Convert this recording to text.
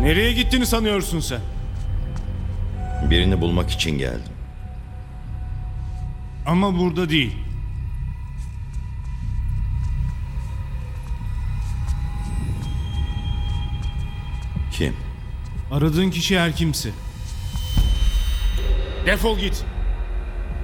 Nereye gittiğini sanıyorsun sen? Birini bulmak için geldim. Ama burada değil. Kim? Aradığın kişi her kimse. Defol git.